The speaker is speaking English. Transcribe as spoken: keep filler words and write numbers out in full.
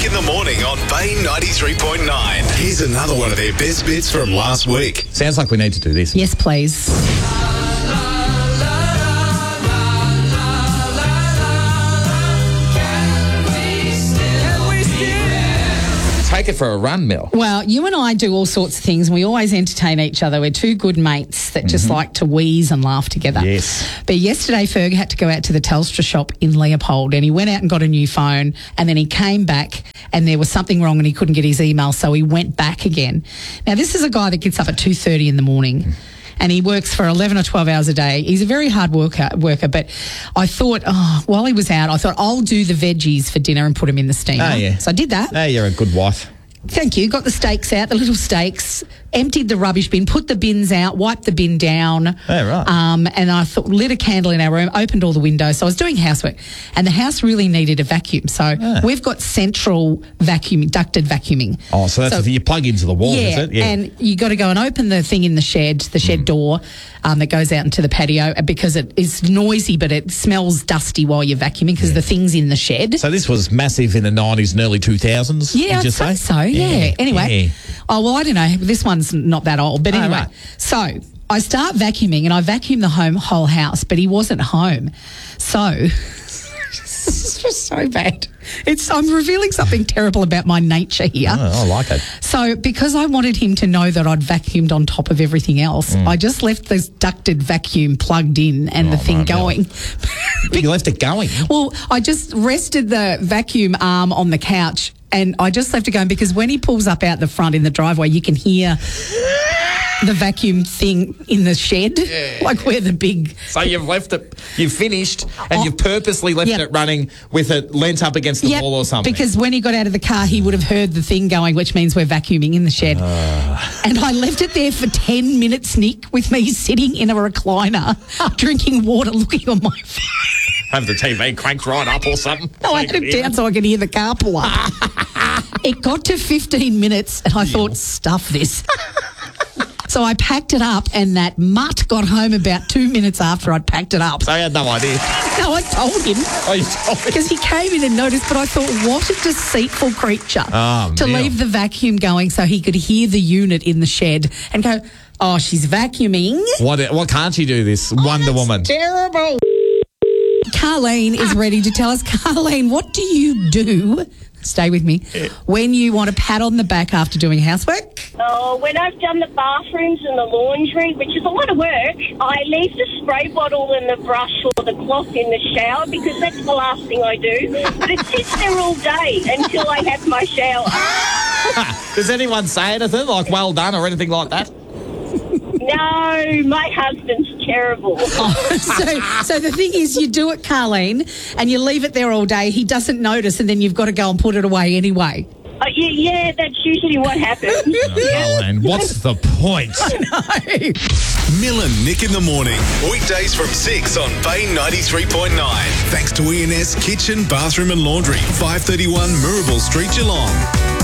in the morning on Bay ninety-three point nine. Here's another one of their best bits from last week. Sounds like we need to do this. Yes, please. Take it for a run, Mel. Well, you and I do all sorts of things, and we always entertain each other. We're two good mates that just like to wheeze and laugh together. Yes. But yesterday, Ferg had to go out to the Telstra shop in Leopold, and he went out and got a new phone, and then he came back, and there was something wrong, and he couldn't get his email, so he went back again. Now, this is a guy that gets up at two thirty in the morning. And he works for eleven or twelve hours a day. He's a very hard worker, worker. But I thought, oh, while he was out, I thought, I'll do the veggies for dinner and put them in the steamer. Oh, yeah. So I did that. Hey, you're a good wife. Thank you. Got the steaks out, the little steaks, emptied the rubbish bin, put the bins out, wiped the bin down. Oh, right. Um, and I thought, lit a candle in our room, opened all the windows. So I was doing housework, and the house really needed a vacuum. So Ah. we've got central vacuuming, ducted vacuuming. Oh, so that's So- the thing you plug into the wall, yeah, is it? Yeah. And you got to go and open the thing in the shed, the shed door um, that goes out into the patio, because it is noisy, but it smells dusty while you're vacuuming because the thing's in the shed. So this was massive in the nineties and early two thousands, Yeah, would I'd you say say? so, yeah. Anyway, yeah. oh, well, I don't know. This one's not that old. But Oh, anyway, right. so I start vacuuming, and I vacuum the home whole house, but he wasn't home. So this is just so bad. It's I'm revealing something terrible about my nature here. Oh, I like it. So because I wanted him to know that I'd vacuumed on top of everything else, I just left this ducted vacuum plugged in and the Oh, thing no, no. going. You left it going. Well, I just rested the vacuum arm on the couch, and I just left it going because when he pulls up out the front in the driveway, you can hear the vacuum thing in the shed, like where the big... So you've left it, you've finished, and Oh, you've purposely left yep. it running with it lent up against the Yep, wall or something. because when he got out of the car, he would have heard the thing going, which means we're vacuuming in the shed. Uh. And I left it there for ten minutes, Nick, with me sitting in a recliner, drinking water, looking on my phone. Have the T V cranked right up or something. No, I had it down so I could hear the car pull up. It got to fifteen minutes, and I thought, stuff this. So I packed it up, and that mutt got home about two minutes after I'd packed it up. So I had no idea. No, I told him. Oh, you told me. Because he came in and noticed, but I thought, what a deceitful creature Oh, to Mel. leave the vacuum going so he could hear the unit in the shed and go, oh, she's vacuuming. What, what can't you do this, Wonder Woman? Terrible. Carleen is ready to tell us. Carleen, what do you do? Stay with me. When you want a pat on the back after doing housework? Oh, when I've done the bathrooms and the laundry, which is a lot of work, I leave the spray bottle and the brush or the cloth in the shower because that's the last thing I do. But it sits there all day until I have my shower. Does anyone say anything like well done or anything like that? No, my husband's terrible. Oh, so, so the thing is, you do it, Carleen, and you leave it there all day. He doesn't notice, and then you've got to go and put it away anyway. Uh, yeah, yeah, that's usually what happens. Oh, Ellen, what's the point? No. Mill and Nick in the morning. Weekdays from six on Bay ninety-three point nine. Thanks to E and S Kitchen, Bathroom and Laundry, five thirty-one Mirabel Street, Geelong.